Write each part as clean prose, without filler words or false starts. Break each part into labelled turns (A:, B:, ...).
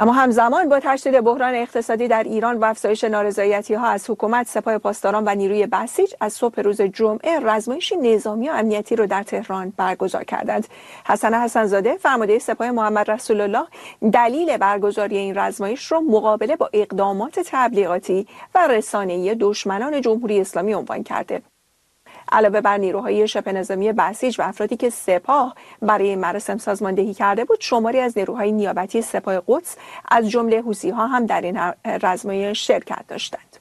A: اما همزمان با تشدید بحران اقتصادی در ایران و افزایش نارضایتی‌ها از حکومت، سپاه پاسداران و نیروی بسیج از صبح روز جمعه رزمایشی نظامی و امنیتی را در تهران برگزار کردند. حسن حسن‌زاده، فرمانده سپاه محمد رسول الله، دلیل برگزاری این رزمایش را مقابله با اقدامات تبلیغاتی و رسانه‌ای دشمنان جمهوری اسلامی عنوان کرده. علاوه بر نیروهای شبه نظامی بسیج و افرادی که سپاه برای این مراسم سازماندهی کرده بود، شماری از نیروهای نیابتی سپاه قدس از جمله حوثی‌ها هم در این رزمایش شرکت داشتند.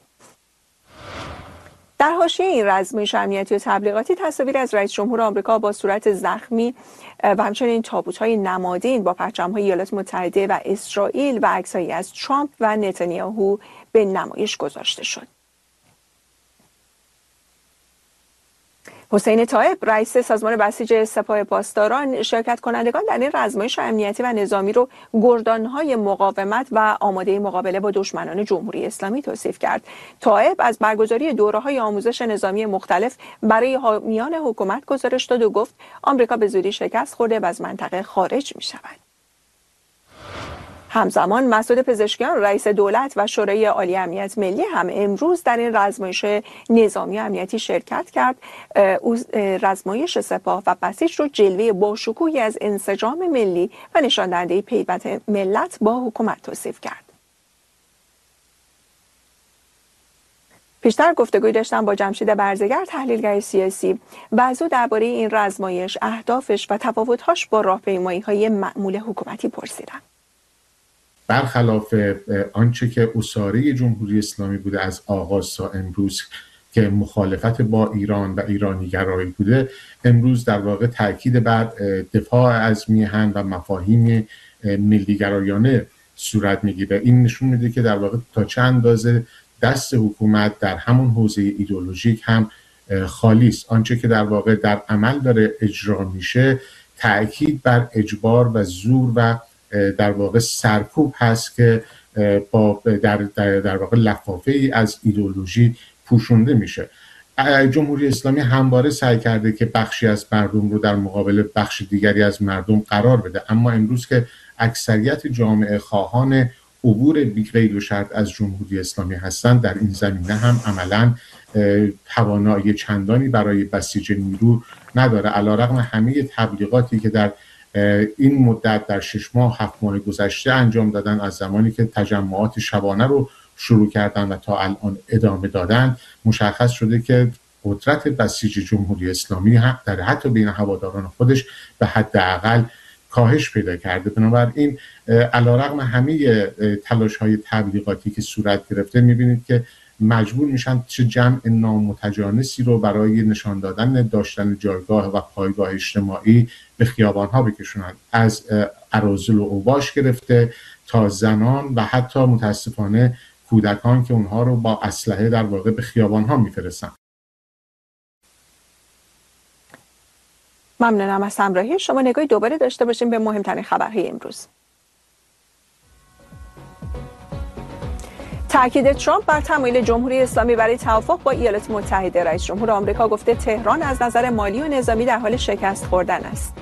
A: در حاشیه این رزمایش امنیتی و تبلیغاتی، تصاویر از رئیس جمهور آمریکا با صورت زخمی و همچنین تابوت‌های نمادین با پرچم‌های ایالات متحده و اسرائیل و عکس‌هایی از ترامپ و نتانیاهو به نمایش گذاشته شد. حسین طایب، رئیس سازمان بسیج سپاه پاسداران، شرکت کنندگان در این رزمایش امنیتی و نظامی رو گردانهای مقاومت و آماده مقابله با دشمنان جمهوری اسلامی توصیف کرد. طایب از برگزاری دوره‌های آموزش نظامی مختلف برای حامیان حکومت گزارش داد و گفت آمریکا به زودی شکست خورده و از منطقه خارج می‌شود. همزمان مسعود پزشکیان، رئیس دولت و شورای عالی امنیت ملی، هم امروز در این رزمایش نظامی و امنیتی شرکت کرد. او رزمایش سپاه و بسیج رو جلوه باشکوهی از انسجام ملی و نشان دهنده پیوند ملت با حکومت توصیف کرد. پیشتر گفتگوی داشتم با جمشید برزگر، تحلیلگر سیاسی، و از او درباره این رزمایش، اهدافش و تفاوت‌هاش با راهپیمایی‌های معمول حکومتی پرسیدم.
B: برخلاف آنچه که اساره جمهوری اسلامی بوده از آغاز تا امروز که مخالفت با ایران و ایرانی‌گرایی بوده، امروز در واقع تاکید بر دفاع از میهن و مفاهیم ملی‌گرایانه صورت میگیره. این نشون میده که در واقع تا چه اندازه دست حکومت در همون حوزه ایدئولوژیک هم خالی است. آنچه که در واقع در عمل داره اجرا میشه تاکید بر اجبار و زور و در واقع سرکوب هست که با در واقع لفافه ای از ایدئولوژی پوشونده میشه. جمهوری اسلامی همواره سعی کرده که بخشی از مردم رو در مقابل بخش دیگری از مردم قرار بده، اما امروز که اکثریت جامعه خواهان عبور بی قید و شرط از جمهوری اسلامی هستند، در این زمینه هم عملاً توانایی چندانی برای بسیج نیرو نداره، علیرغم همه تبلیغاتی که در این مدت در 6 ماه 7 ماه گذشته انجام دادن، از زمانی که تجمعات شبانه رو شروع کردن و تا الان ادامه دادن، مشخص شده که قدرت بسیج جمهوری اسلامی در حتی بین هواداران خودش به حداقل کاهش پیدا کرده. بنابراین علیرغم همه تلاش‌های تبلیغاتی که صورت گرفته، می‌بینید که مجبور میشن چه جمع نامتجانسی رو برای نشان دادن داشتن جایگاه و پایگاه اجتماعی به خیابان‌ها بکشونن، از اراذل و اوباش گرفته تا زنان و حتی متاسفانه کودکان که اونها رو با اسلحه در واقع به خیابان‌ها میفرستن.
A: ممنونم از همراهی شما. نگاهی دوباره داشته باشیم به مهمترین خبرهای امروز. تأکید ترامپ بر تمایل جمهوری اسلامی برای توافق با ایالات متحده. رئیس جمهور آمریکا گفته تهران از نظر مالی و نظامی در حال شکست خوردن است.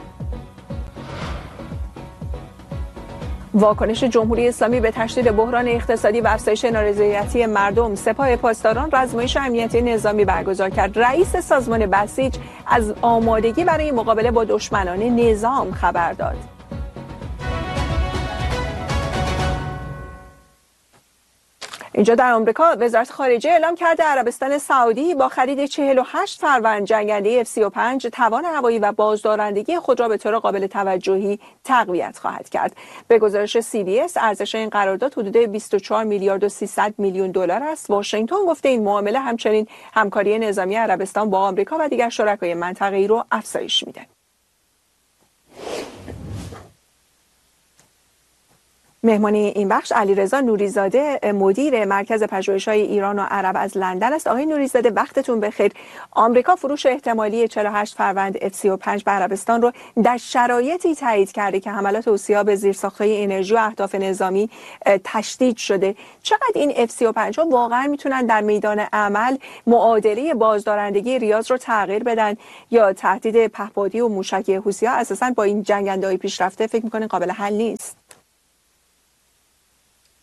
A: واکنش جمهوری اسلامی به تشدید بحران اقتصادی و افزایش نارضایتی مردم، سپاه پاسداران رزمایش امنیتی نظامی برگزار کرد. رئیس سازمان بسیج از آمادگی برای مقابله با دشمنان نظام خبر داد. اینجا در آمریکا وزارت خارجه اعلام کرده عربستان سعودی با خرید 48 فروند جنگنده F-35 توان هوایی و بازدارندگی خود را به طور قابل توجهی تقویت خواهد کرد. به گزارش CBS ارزش این قرارداد حدود 24 میلیارد و 300 میلیون دلار است. واشنگتن گفته این معامله همچنین همکاری نظامی عربستان با آمریکا و دیگر شرکای منطقه‌ای را افزایش میده. مهمان این بخش علیرضا نوری‌زاده، مدیر مرکز پژوهش‌های ایران و عرب از لندن است. آقای نوری‌زاده وقتتون بخیر. آمریکا فروش احتمالی 48 فروند F-35 به عربستان رو در شرایطی تایید کرده که حملات حوثی‌ها به زیرساخت‌های انرژی و اهداف نظامی تشدید شده. چقدر این F-35 ها واقعا میتونن در میدان عمل معادله بازدارندگی ریاض رو تغییر بدن، یا تهدید پهپادی و موشکی حوثی‌ها اساساً با این جنگنده‌های پیشرفته فکر می‌کنین قابل حل نیست؟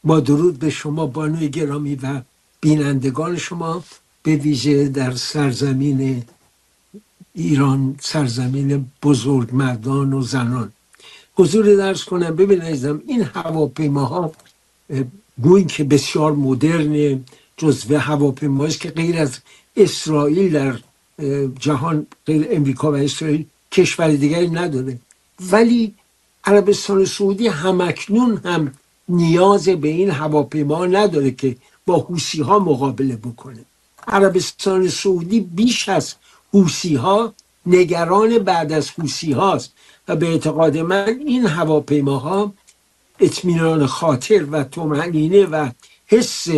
C: با درود به شما بانوی گرامی و بینندگان شما، به ویژه در سرزمین ایران، سرزمین بزرگ مردان و زنان. حضور درس کنم. ببینیدم این هواپیماها گویی که بسیار مدرن، جزو هواپیماست که غیر از اسرائیل در جهان، غیر امریکا و اسرائیل، کشور دیگری نداره. ولی عربستان سعودی همکنون هم نیاز به این هواپیما نداره که با حوثی ها مقابله بکنه. عربستان سعودی بیش از حوثی ها نگران بعد از حوثی هاست و به اعتقاد من این هواپیماها اطمینان خاطر و طمأنینه و حس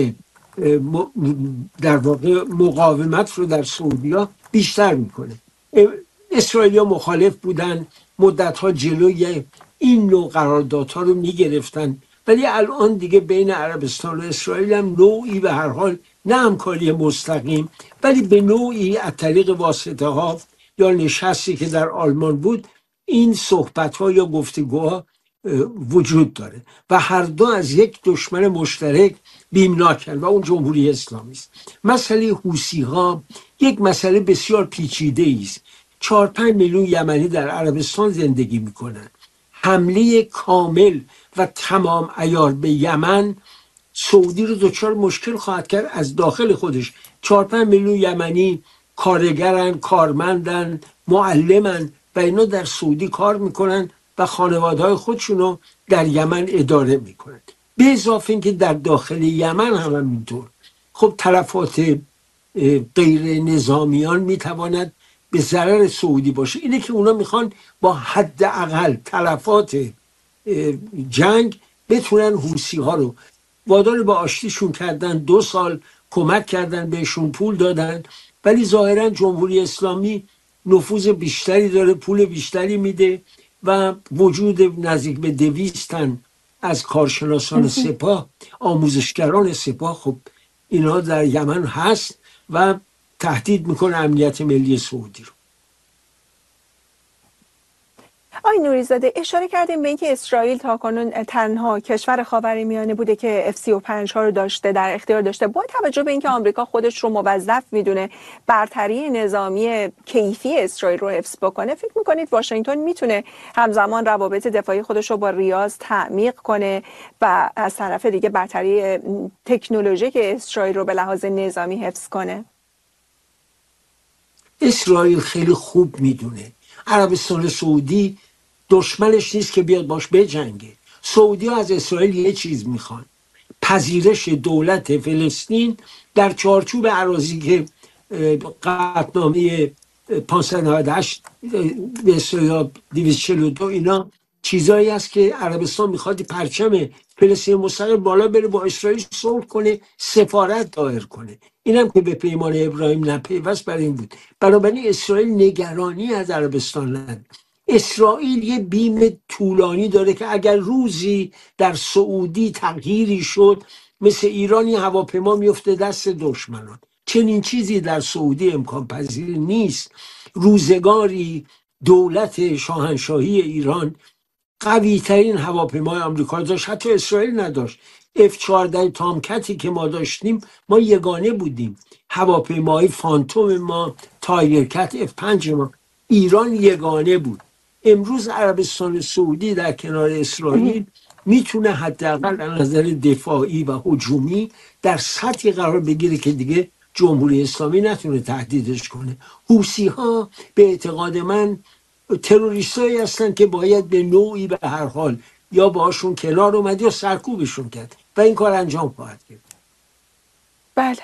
C: در واقع مقاومت رو در سعودیا بیشتر میکنه. اسرائیلیا مخالف بودن، مدتها جلوی این نوع قراردادها رو میگرفتن، ولی الان دیگه بین عربستان و اسرائیل هم نوعی به هر حال نه همکاری مستقیم ولی به نوعی از طریق واسطه ها یا نشستی که در آلمان بود این صحبت ها یا گفتگوها وجود داره و هر دو از یک دشمن مشترک بیمناکن و اون جمهوری اسلامی است. مسئله حوثی ها یک مسئله بسیار پیچیده است. 4-5 میلیون یمنی در عربستان زندگی میکنن. حمله کامل و تمام عیار به یمن سعودی رو دچار مشکل خواهد کرد از داخل خودش. 4-5 میلیون یمنی کارگرن، کارمندن، معلمن و اینا در سعودی کار میکنن و خانواده‌های خودشونو در یمن اداره میکنن. به اضافه اینکه در داخل یمن هم اینطور. خب تلفات غیر نظامیان میتواند به ضرر سعودی باشه. اینه که اونا میخوان با حداقل تلفات جنگ بتونن حوثی ها رو وادار به آشتیشون کردن. 2 سال کمک کردن، بهشون پول دادن، ولی ظاهرا جمهوری اسلامی نفوذ بیشتری داره، پول بیشتری میده و وجود نزدیک به 200 تن از کارشناسان سپاه، آموزشگران سپاه، خب اینا در یمن هست و تهدید میکنه امنیت ملی سعودی رو.
A: آقای نوری‌زاده، اشاره کردیم به اینکه اسرائیل تاکنون تنها کشور خاورمیانه بوده که F-35 ها رو داشته، در اختیار داشته. با توجه به اینکه آمریکا خودش رو موظف میدونه برتری نظامی کیفی اسرائیل رو حفظ بکنه، فکر میکنید واشنگتن میتونه همزمان روابط دفاعی خودش رو با ریاض تعمیق کنه و از طرف دیگه برتری تکنولوژیک اسرائیل رو به لحاظ نظامی حفظ کنه؟
C: اسرائیل خیلی خوب میدونه عربستان سعودی دشمنش نیست که بیاد باش بجنگه. سعودی ها از اسرائیل یه چیز میخوان: پذیرش دولت فلسطین در چارچوب اراضی که قطعنامه 598 به اصطلاح 242 اینا چیزایی است که عربستان میخواد پرچم فلسطین مستقل بالا بره، با اسرائیل صلح کنه، سفارت دایر کنه. اینم که به پیمان ابراهیم نپیوست برای این بود. بنابراین اسرائیل نگرانی از عربستان نداره. اسرائیل یه بیم طولانی داره که اگر روزی در سعودی تغییری شد، مثل ایرانی هواپیما میفته دست دشمنان. چنین چیزی در سعودی امکان پذیر نیست. روزگاری دولت شاهنشاهی ایران قوی ترین هواپیمای آمریکا داشت، حتی اسرائیل نداشت. F-14 تامکتی که ما داشتیم ما یگانه بودیم. هواپیمای فانتوم ما، تایگرکت F-5 ما، ایران یگانه بود. امروز عربستان سعودی در کنار اسرائیل میتونه حداقل از نظر دفاعی و هجومی در سطحی قرار بگیره که دیگه جمهوری اسلامی نتونه تهدیدش کنه. حوثی ها به اعتقاد من تروریستایی هستن که باید به نوعی به هر حال یا باشون کنار اومد یا سرکوبشون کرد و این کار انجام خواهد کرد.
A: بله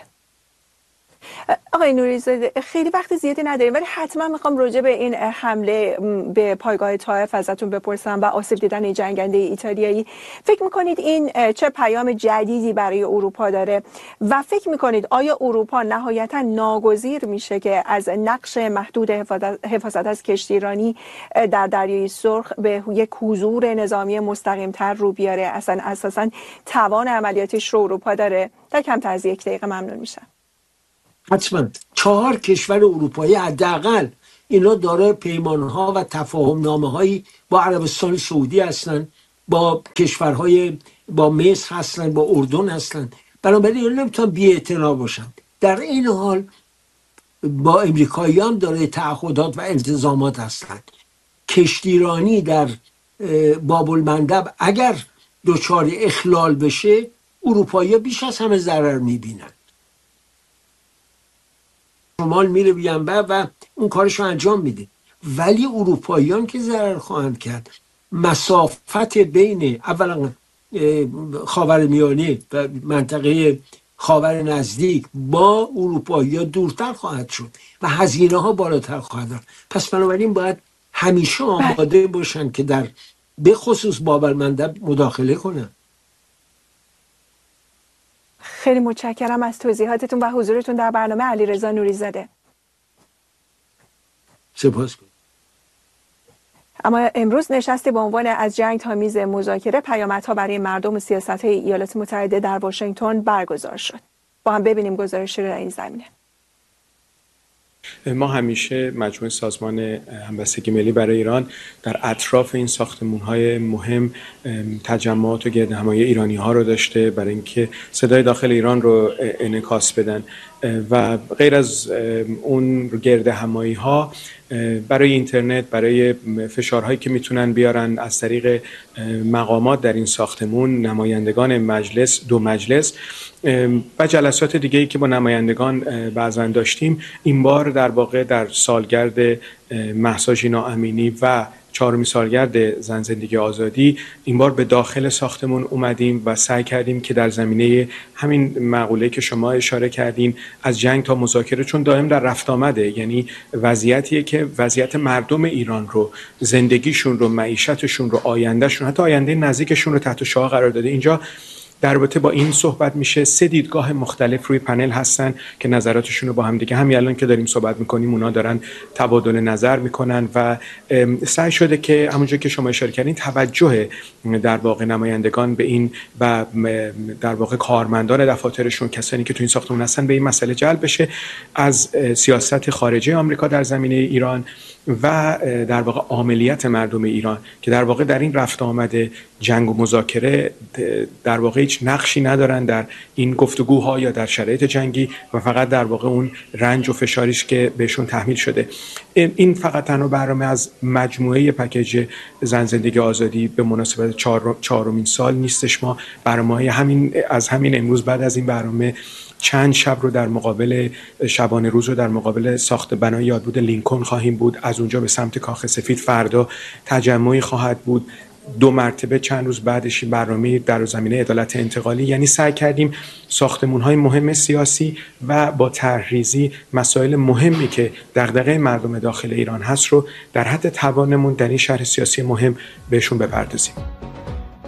A: آقای نوری‌زاده، خیلی وقت زیادی نداریم ولی حتما میخوام راجع به این حمله به پایگاه طائف ازتون بپرسم و آسیب دیدن جنگنده ایتالیایی. فکر میکنید این چه پیام جدیدی برای اروپا داره و فکر میکنید آیا اروپا نهایتا ناگزیر میشه که از نقش محدود حفاظت از کشتیرانی در دریای سرخ به یک حضور نظامی مستقیم‌تر رو بیاره؟ اصلا اساسا توان عملیاتیش رو اروپا داره؟ در کمتر از 1 دقیقه ممنون میشم.
C: حتما 4 کشور اروپایی حداقل اینا دارای پیمانها و تفاهمنامه هایی با عربستان سعودی هستن با کشورهای با مصر هستن، با اردن هستن، بنابراین نمیتونن بی‌اعتنا باشن. در این حال با امریکاییان داره تعهدات و التزامات هستن. کشتیرانی در باب المندب اگر دچار اخلال بشه، اروپایی‌ها بیش از همه ضرر میبینن. شمال میره بینبر و اون کارشو انجام میده، ولی اروپاییان که ضرر خواهند کرد. مسافت بین اولا خاورمیانه و منطقه خاور نزدیک با اروپایی‌ها دورتر خواهد شد و هزینه ها بالاتر خواهد رفت. پس بنابراین باید همیشه آماده باشن که در به خصوص باب المندب مداخله کنن.
A: خیلی متشکرم از توضیحاتتون و حضورتون در برنامه. علیرضا نوری‌زاده.
C: سپاس.
A: اما امروز نشستی با عنوان از جنگ تا میز مذاکره، پیامدها برای مردم و سیاست‌های ایالات متحده در واشنگتن برگزار شد. با هم ببینیم گزارشی رو در این زمینه.
D: ما همیشه مجموعه سازمان همبستگی ملی برای ایران در اطراف این ساختمان‌های مهم تجمعات و گردهمایی ایرانی‌ها رو داشته برای اینکه صدای داخل ایران رو انعکاس بدن و غیر از اون گردهمایی‌ها برای اینترنت، برای فشارهایی که میتونن بیارن از طریق مقامات در این ساختمون، نمایندگان مجلس، دو مجلس و جلسات دیگه‌ای که با نمایندگان بعضا داشتیم، این بار در واقع در سالگرد مهسا ژینا امینی و 4مین سالگرد زن زندگی آزادی این بار به داخل ساختمون اومدیم و سعی کردیم که در زمینه همین مقوله‌ای که شما اشاره کردین، از جنگ تا مذاکره، چون دائم در رفت آمده، یعنی وضعیتیه که وضعیت مردم ایران رو، زندگیشون رو، معیشتشون رو، آیندهشون، حتی آینده نزدیکشون رو تحت شعاع قرار داده. اینجا در رابطه با این صحبت میشه. 3 دیدگاه مختلف روی پنل هستن که نظراتشون رو با هم دیگه، همین الان که داریم صحبت میکنیم اونا دارن تبادل نظر میکنن و سعی شده که همونجور که شما اشاره کردین توجه در واقع نمایندگان به این و در واقع کارمندان دفاترشون، کسانی که تو این ساختمان هستن، به این مسئله جلب بشه از سیاست خارجی آمریکا در زمینه ایران و در واقع عاملیت مردم ایران که در واقع در این رفت آمده جنگ و مذاکره در واقع هیچ نقشی ندارن در این گفتگوها یا در شرایط جنگی و فقط در واقع اون رنج و فشاریش که بهشون تحمیل شده. این فقط تنها برنامه از مجموعه پکیج زن زندگی آزادی به مناسبت 4مین سال نیستش. ما برنامه از همین امروز بعد از این برنامه چند شب رو در مقابل شبانه روز رو در مقابل ساخت بنای یادبود لینکن خواهیم بود. از اونجا به سمت کاخ سفید فردا تجمعی خواهد بود. 2 مرتبه چند روز بعدش این برنامه در زمینه عدالت انتقالی. یعنی سعی کردیم ساختمان‌های مهم سیاسی و با طرحریزی مسائل مهمی که دغدغه مردم داخل ایران هست رو در حد توانمون در این شهر سیاسی مهم بهشون بپردازیم.